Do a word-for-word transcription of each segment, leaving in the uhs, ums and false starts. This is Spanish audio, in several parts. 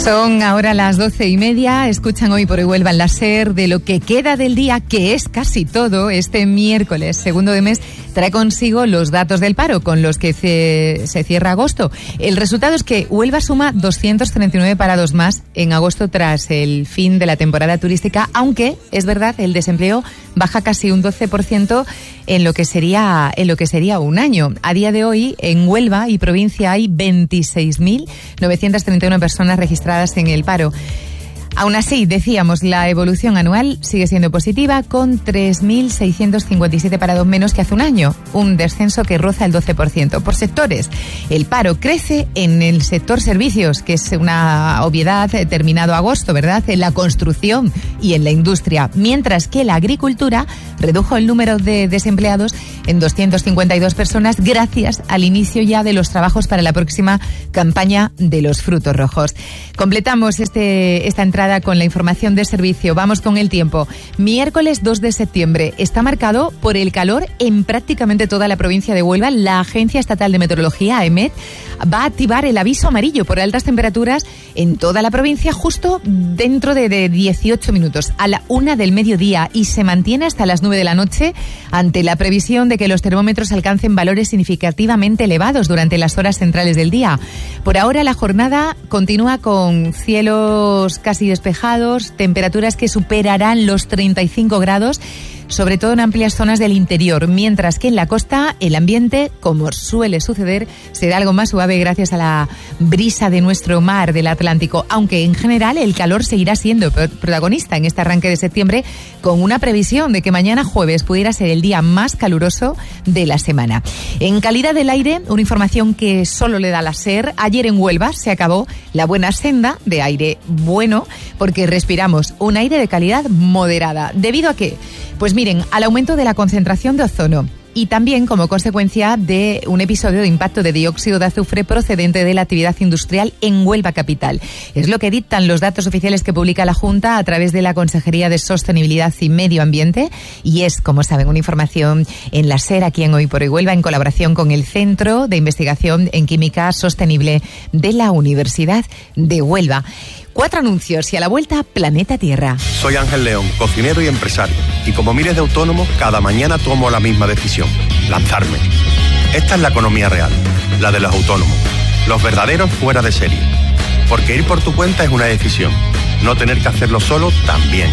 Son ahora las doce y media, escuchan Hoy por Hoy Huelva en la SER. De lo que queda del día, que es casi todo, este miércoles segundo de mes trae consigo los datos del paro con los que se, se cierra agosto. El resultado es que Huelva suma doscientos treinta y nueve parados más en agosto tras el fin de la temporada turística, aunque es verdad, el desempleo baja casi un doce por ciento en lo que sería en lo que sería un año. A día de hoy en Huelva y provincia hay veintiséis mil novecientos treinta y uno personas registradas en el paro. Aún así, decíamos, la evolución anual sigue siendo positiva, con tres mil seiscientos cincuenta y siete parados menos que hace un año, un descenso que roza el doce por ciento. Por sectores, el paro crece en el sector servicios, que es una obviedad terminado agosto, ¿verdad?, en la construcción y en la industria, mientras que la agricultura redujo el número de desempleados en doscientas cincuenta y dos personas gracias al inicio ya de los trabajos para la próxima campaña de los frutos rojos. Completamos este, esta entrada con la información de servicio. Vamos con el tiempo. Miércoles dos de septiembre está marcado por el calor en prácticamente toda la provincia de Huelva. La Agencia Estatal de Meteorología, AEMET, va a activar el aviso amarillo por altas temperaturas en toda la provincia justo dentro de, de dieciocho minutos, a la una del mediodía, y se mantiene hasta las nueve de la noche ante la previsión de que los termómetros alcancen valores significativamente elevados durante las horas centrales del día. Por ahora la jornada continúa con cielos casi despejados, temperaturas que superarán los treinta y cinco grados, sobre todo en amplias zonas del interior, mientras que en la costa el ambiente, como suele suceder, será algo más suave gracias a la brisa de nuestro mar del Atlántico, aunque en general el calor seguirá siendo protagonista en este arranque de septiembre, con una previsión de que mañana jueves pudiera ser el día más caluroso de la semana. En calidad del aire, una información que solo le da la SER: ayer en Huelva se acabó la buena senda de aire bueno, porque respiramos un aire de calidad moderada. ¿Debido a qué? Pues miren, al aumento de la concentración de ozono y también como consecuencia de un episodio de impacto de dióxido de azufre procedente de la actividad industrial en Huelva capital. Es lo que dictan los datos oficiales que publica la Junta a través de la Consejería de Sostenibilidad y Medio Ambiente, y es, como saben, una información en la SER, aquí en Hoy por Hoy Huelva, en colaboración con el Centro de Investigación en Química Sostenible de la Universidad de Huelva. Cuatro anuncios y a la vuelta, Planeta Tierra. Soy Ángel León, cocinero y empresario. Y como miles de autónomos, cada mañana tomo la misma decisión: lanzarme. Esta es la economía real, la de los autónomos, los verdaderos fuera de serie. Porque ir por tu cuenta es una decisión. No tener que hacerlo solo también.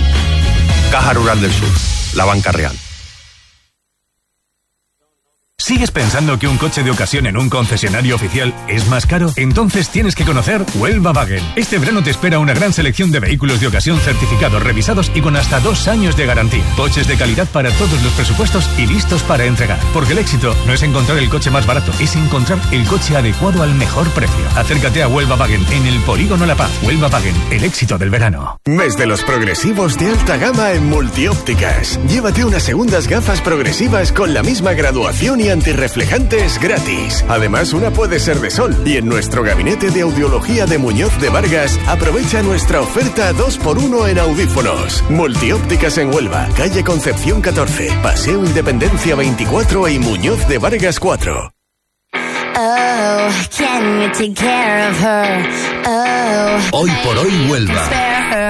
Caja Rural del Sur, la banca real. ¿Sigues pensando que un coche de ocasión en un concesionario oficial es más caro? Entonces tienes que conocer Huelva Wagen. Este verano te espera una gran selección de vehículos de ocasión certificados, revisados y con hasta dos años de garantía. Coches de calidad para todos los presupuestos y listos para entregar. Porque el éxito no es encontrar el coche más barato, es encontrar el coche adecuado al mejor precio. Acércate a Huelva Wagen en el Polígono La Paz. Huelva Wagen, el éxito del verano. Mes de los progresivos de alta gama en Multiópticas. Llévate unas segundas gafas progresivas con la misma graduación y antirreflejantes gratis. Además, una puede ser de sol. Y en nuestro gabinete de audiología de Muñoz de Vargas, aprovecha nuestra oferta dos por uno en audífonos. Multiópticas en Huelva, calle Concepción catorce, Paseo Independencia veinticuatro y Muñoz de Vargas cuatro. Oh, can you take care of her? Oh, Hoy por Hoy Huelva.